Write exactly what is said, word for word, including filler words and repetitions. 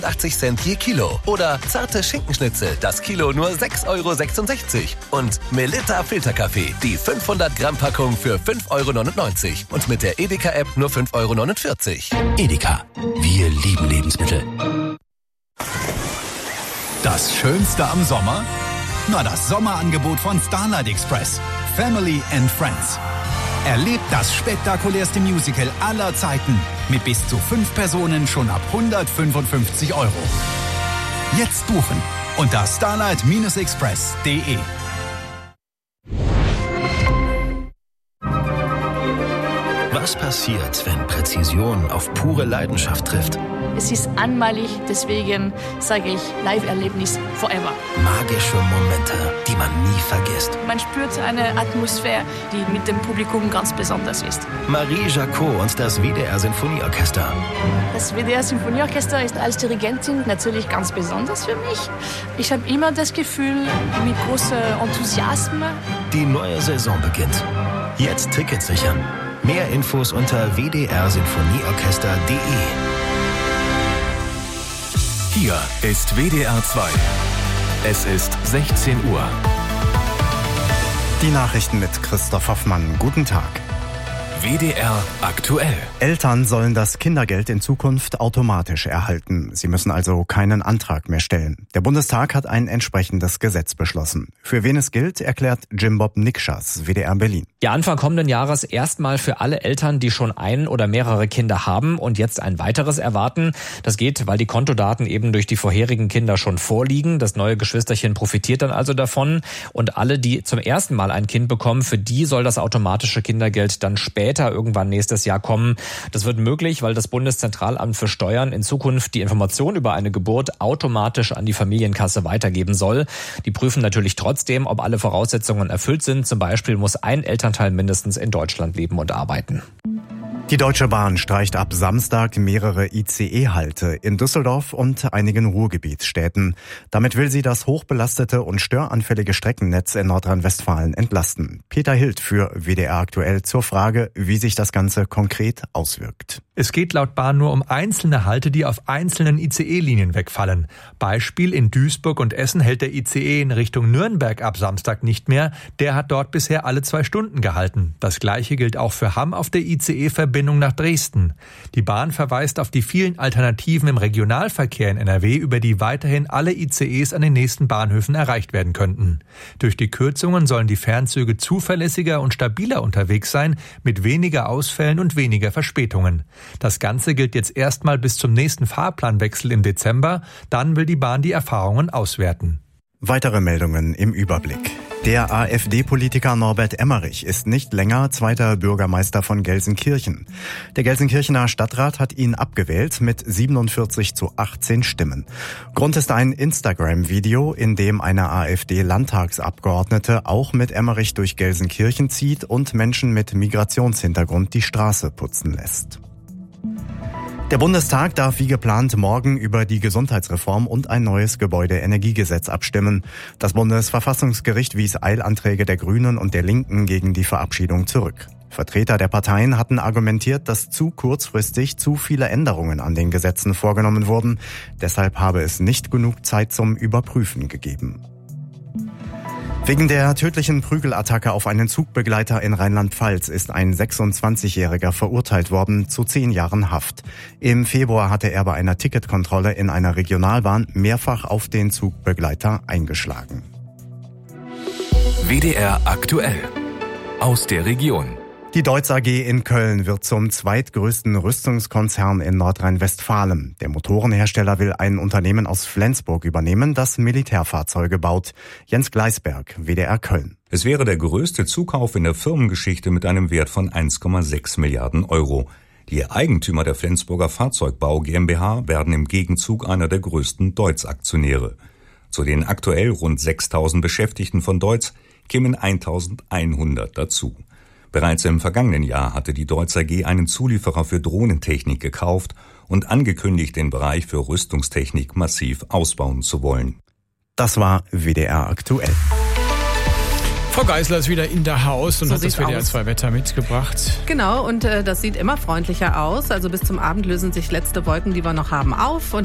achtzig Cent je Kilo. Oder zarte Schinkenschnitzel, das Kilo nur sechs Euro sechsundsechzig. Und Melitta Filterkaffee, die fünfhundert Gramm Packung für fünf Euro neunundneunzig. Und mit der Edeka-App nur fünf Euro neunundvierzig. Edeka, wir lieben Lebensmittel. Das Schönste am Sommer? Na, das Sommerangebot von Starlight Express. Family and Friends. Erlebt das spektakulärste Musical aller Zeiten mit bis zu fünf Personen schon ab hundertfünfundfünfzig Euro. Jetzt buchen unter starlight express punkt de. Was passiert, wenn Präzision auf pure Leidenschaft trifft? Es ist einmalig, deswegen sage ich Live-Erlebnis forever. Magische Momente, die man nie vergisst. Man spürt eine Atmosphäre, die mit dem Publikum ganz besonders ist. Marie Jacot und das W D R-Sinfonieorchester. Das W D R-Sinfonieorchester ist als Dirigentin natürlich ganz besonders für mich. Ich habe immer das Gefühl, mit großem Enthusiasmus. Die neue Saison beginnt. Jetzt Tickets sichern. Mehr Infos unter w d r sinfonieorchester punkt de. Hier ist W D R zwei. Es ist sechzehn Uhr. Die Nachrichten mit Christoph Hoffmann. Guten Tag. W D R aktuell. Eltern sollen das Kindergeld in Zukunft automatisch erhalten. Sie müssen also keinen Antrag mehr stellen. Der Bundestag hat ein entsprechendes Gesetz beschlossen. Für wen es gilt, erklärt Jim-Bob Nikschas, W D R Berlin. Ja, Anfang kommenden Jahres erstmal für alle Eltern, die schon ein oder mehrere Kinder haben und jetzt ein weiteres erwarten. Das geht, weil die Kontodaten eben durch die vorherigen Kinder schon vorliegen. Das neue Geschwisterchen profitiert dann also davon. Und alle, die zum ersten Mal ein Kind bekommen, für die soll das automatische Kindergeld dann später irgendwann nächstes Jahr kommen. Das wird möglich, weil das Bundeszentralamt für Steuern in Zukunft die Information über eine Geburt automatisch an die Familienkasse weitergeben soll. Die prüfen natürlich trotzdem, ob alle Voraussetzungen erfüllt sind. Zum Beispiel muss ein Elternteil mindestens in Deutschland leben und arbeiten. Die Deutsche Bahn streicht ab Samstag mehrere I C E-Halte in Düsseldorf und einigen Ruhrgebietsstädten. Damit will sie das hochbelastete und störanfällige Streckennetz in Nordrhein-Westfalen entlasten. Peter Hild für W D R aktuell zur Frage, wie sich das Ganze konkret auswirkt. Es geht laut Bahn nur um einzelne Halte, die auf einzelnen I C E-Linien wegfallen. Beispiel: in Duisburg und Essen hält der I C E in Richtung Nürnberg ab Samstag nicht mehr. Der hat dort bisher alle zwei Stunden gehalten. Das Gleiche gilt auch für Hamm auf der I C E-Verbindung nach Dresden. Die Bahn verweist auf die vielen Alternativen im Regionalverkehr in N R W, über die weiterhin alle I C Es an den nächsten Bahnhöfen erreicht werden könnten. Durch die Kürzungen sollen die Fernzüge zuverlässiger und stabiler unterwegs sein, mit weniger Ausfällen und weniger Verspätungen. Das Ganze gilt jetzt erstmal bis zum nächsten Fahrplanwechsel im Dezember. Dann will die Bahn die Erfahrungen auswerten. Weitere Meldungen im Überblick. Der AfD-Politiker Norbert Emmerich ist nicht länger zweiter Bürgermeister von Gelsenkirchen. Der Gelsenkirchener Stadtrat hat ihn abgewählt mit siebenundvierzig zu achtzehn Stimmen. Grund ist ein Instagram-Video, in dem eine AfD-Landtagsabgeordnete auch mit Emmerich durch Gelsenkirchen zieht und Menschen mit Migrationshintergrund die Straße putzen lässt. Der Bundestag darf wie geplant morgen über die Gesundheitsreform und ein neues Gebäudeenergiegesetz abstimmen. Das Bundesverfassungsgericht wies Eilanträge der Grünen und der Linken gegen die Verabschiedung zurück. Vertreter der Parteien hatten argumentiert, dass zu kurzfristig zu viele Änderungen an den Gesetzen vorgenommen wurden. Deshalb habe es nicht genug Zeit zum Überprüfen gegeben. Wegen der tödlichen Prügelattacke auf einen Zugbegleiter in Rheinland-Pfalz ist ein sechsundzwanzigjähriger verurteilt worden zu zehn Jahren Haft. Im Februar hatte er bei einer Ticketkontrolle in einer Regionalbahn mehrfach auf den Zugbegleiter eingeschlagen. W D R aktuell. Aus der Region. Die Deutz A G in Köln wird zum zweitgrößten Rüstungskonzern in Nordrhein-Westfalen. Der Motorenhersteller will ein Unternehmen aus Flensburg übernehmen, das Militärfahrzeuge baut. Jens Gleisberg, W D R Köln. Es wäre der größte Zukauf in der Firmengeschichte mit einem Wert von eins Komma sechs Milliarden Euro. Die Eigentümer der Flensburger Fahrzeugbau GmbH werden im Gegenzug einer der größten Deutz-Aktionäre. Zu den aktuell rund sechstausend Beschäftigten von Deutz kämen eintausendeinhundert dazu. Bereits im vergangenen Jahr hatte die Deutz A G einen Zulieferer für Drohnentechnik gekauft und angekündigt, den Bereich für Rüstungstechnik massiv ausbauen zu wollen. Das war W D R aktuell. Frau Geisler ist wieder in der Haus und so hat das W D R zwei Wetter mitgebracht. Genau, und äh, das sieht immer freundlicher aus. Also bis zum Abend lösen sich letzte Wolken, die wir noch haben, auf. Und